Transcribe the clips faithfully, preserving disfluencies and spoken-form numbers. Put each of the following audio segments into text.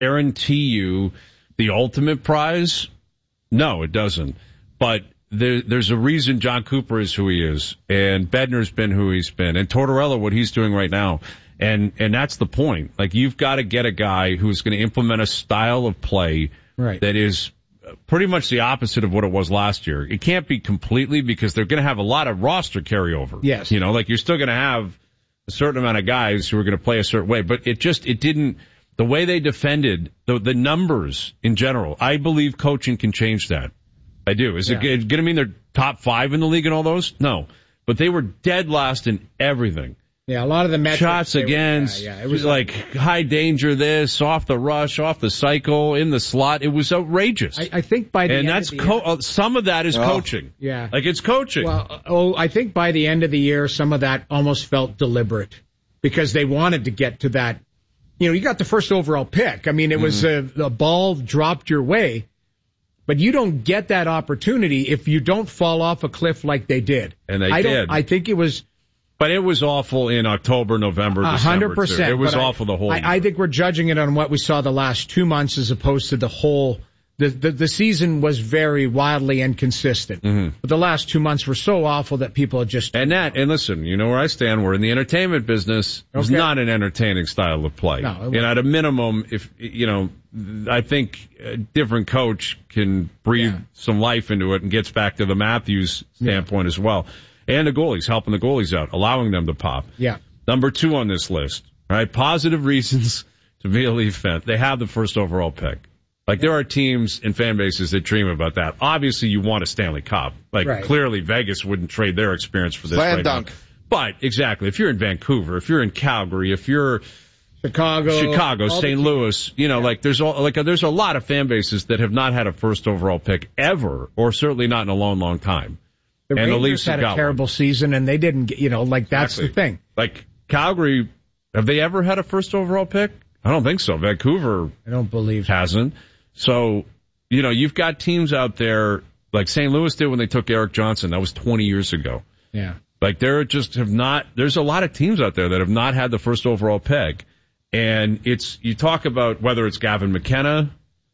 guarantee you the ultimate prize. No, it doesn't. But there, there's a reason John Cooper is who he is, and Bednar's been who he's been, and Tortorella, what he's doing right now. And and that's the point. Like, you've got to get a guy who's going to implement a style of play right. that is pretty much the opposite of what it was last year. It can't be completely, because they're going to have a lot of roster carryover. Yes. You know, like, you're still going to have a certain amount of guys who are going to play a certain way. But it just, it didn't, the way they defended, the, the numbers in general, I believe coaching can change that. I do. Is yeah. it going to mean they're top five in the league and all those? No. But they were dead last in everything. Yeah, a lot of the metrics. Shots against, were, yeah, yeah, it was like high danger this, off the rush, off the cycle, in the slot. It was outrageous. I, I think by the and end that's of the co- year, uh, some of that is oh, coaching. Yeah. Like, it's coaching. Well, oh, I think by the end of the year, some of that almost felt deliberate, because they wanted to get to that. You know, you got the first overall pick. I mean, it was mm-hmm. a, a ball dropped your way. But you don't get that opportunity if you don't fall off a cliff like they did. And they I did. Don't, I think it was... But it was awful in October, November, December. one hundred percent. Too. It was awful I, the whole I, year. I think we're judging it on what we saw the last two months as opposed to the whole... The, the, the season was very wildly inconsistent. Mm-hmm. But the last two months were so awful that people just... And that, and listen, you know where I stand. We're in the entertainment business. It's okay. Not an entertaining style of play. No, and at a minimum, if, you know, I think a different coach can breathe yeah. some life into it and gets back to the Matthews standpoint yeah. as well. And the goalies, helping the goalies out, allowing them to pop. Yeah. Number two on this list, right? Positive reasons to be a Leaf fan. They have the first overall pick. Like, there are teams and fan bases that dream about that. Obviously, you want a Stanley Cup. Like, right. clearly, Vegas wouldn't trade their experience for this Slam right dunk. now. But, exactly, if you're in Vancouver, if you're in Calgary, if you're Chicago, Chicago, Saint Louis, you know, yeah. like, there's all, like a, there's a lot of fan bases that have not had a first overall pick ever, or certainly not in a long, long time. The and Rangers the Leafs had a terrible one. season, and they didn't get, you know, like, that's exactly. the thing. Like, Calgary, have they ever had a first overall pick? I don't think so. Vancouver I don't believe hasn't. So, you know, you've got teams out there like Saint Louis did when they took Eric Johnson. That was twenty years ago. Yeah. Like, there just have not, there's a lot of teams out there that have not had the first overall pick. And it's, you talk about whether it's Gavin McKenna,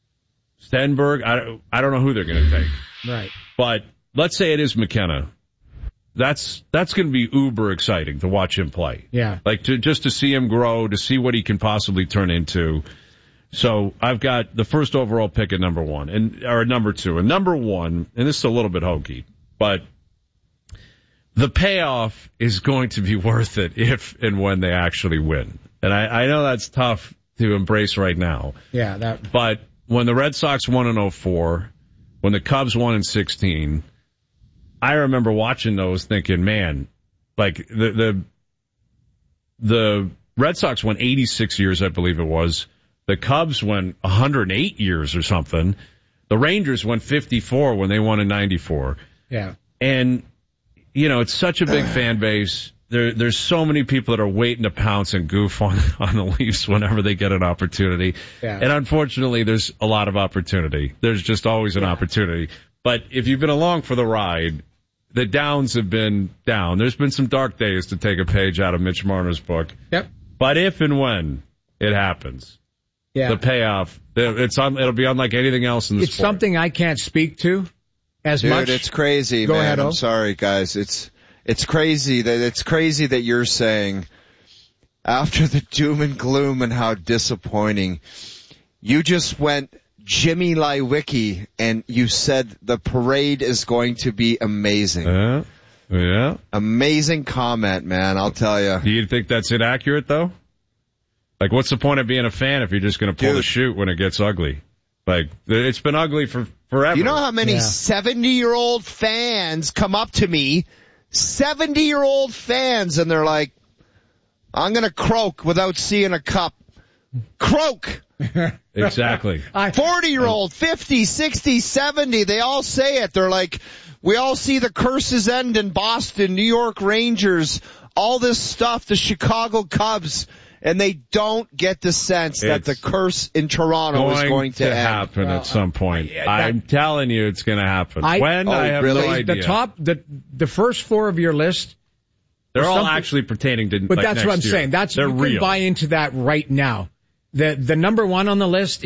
Stenberg, I, I don't know who they're going to take. Right. But let's say it is McKenna. That's, that's going to be uber exciting to watch him play. Yeah. Like, to, just to see him grow, to see what he can possibly turn into. So I've got the first overall pick at number one, and or number two, and number one, and this is a little bit hokey, but the payoff is going to be worth it if and when they actually win. And I, I know that's tough to embrace right now. Yeah, that. But when the Red Sox won in oh four, when the Cubs won in sixteen, I remember watching those thinking, man, like the the the Red Sox won eighty-six years, I believe it was. The Cubs went one hundred eight years or something. The Rangers went fifty-four when they won in ninety-four. Yeah. And, you know, it's such a big fan base. There, there's so many people that are waiting to pounce and goof on, on the Leafs whenever they get an opportunity. Yeah. And unfortunately, there's a lot of opportunity. There's just always an yeah. opportunity. But if you've been along for the ride, the downs have been down. There's been some dark days, to take a page out of Mitch Marner's book. Yep. But if and when it happens, yeah. the payoff, it's on, it'll be unlike anything else in the It's sport. something I can't speak to as Dude, much. Dude, it's crazy, Go man. ahead, I'm O. sorry, guys. It's it's crazy that it's crazy that you're saying after the doom and gloom and how disappointing, you just went Jimmy Lewicki and you said the parade is going to be amazing. Yeah. Yeah. Amazing comment, man. I'll tell you. Do you think that's inaccurate, though? Like, what's the point of being a fan if you're just going to pull Dude. the chute when it gets ugly? Like, it's been ugly for forever. You know how many Yeah. seventy-year-old fans come up to me, seventy-year-old fans, and they're like, I'm going to croak without seeing a cup. Croak! Exactly. forty-year-old, fifty, sixty, seventy, they all say it. They're like, we all see the curses end in Boston, New York Rangers, all this stuff, the Chicago Cubs. And they don't get the sense that the curse in Toronto is going to, to end. happen Well, at some point. I- I'm that- telling you, it's going to happen. I- when Oh, I have really? no idea. The top, the the first four of your list, They're all something- actually pertaining to. but like, that's next what I'm year. saying. That's They're you real. can buy into that right now. the the number one on the list